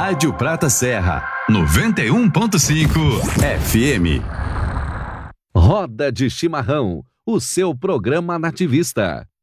Rádio Prata Serra, 91.5 FM. Roda de Chimarrão, o seu programa nativista.